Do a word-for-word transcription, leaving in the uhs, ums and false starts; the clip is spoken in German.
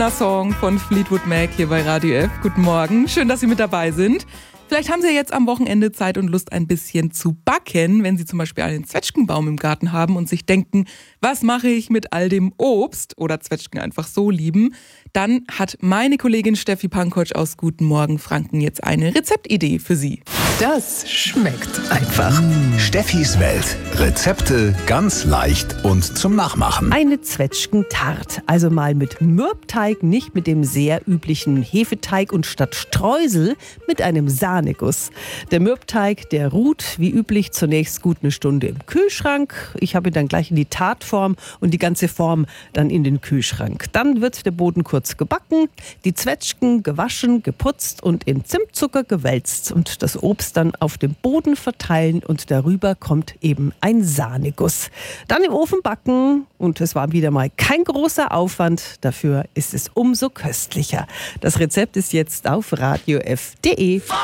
Song von Fleetwood Mac hier bei Radio F. Guten Morgen, schön, dass Sie mit dabei sind. Vielleicht haben Sie ja jetzt am Wochenende Zeit und Lust, ein bisschen zu backen, wenn Sie zum Beispiel einen Zwetschgenbaum im Garten haben und sich denken, was mache ich mit all dem Obst oder Zwetschgen einfach so lieben. Dann hat meine Kollegin Steffi Pankotsch aus Guten Morgen Franken jetzt eine Rezeptidee für Sie. Das schmeckt einfach. Mmh, Steffis Welt. Rezepte ganz leicht und zum Nachmachen. Eine Zwetschgentart, also mal mit Mürbteig, nicht mit dem sehr üblichen Hefeteig und statt Streusel mit einem Sahneguss. Der Mürbteig, der ruht wie üblich zunächst gut eine Stunde im Kühlschrank. Ich habe ihn dann gleich in die Tartform und die ganze Form dann in den Kühlschrank. Dann wird der Boden kurz gebacken, die Zwetschgen gewaschen, geputzt und in Zimtzucker gewälzt und das Obst dann auf dem Boden verteilen und darüber kommt eben ein Sahneguss. Dann im Ofen backen und es war wieder mal kein großer Aufwand, dafür ist es umso köstlicher. Das Rezept ist jetzt auf radio f punkt de.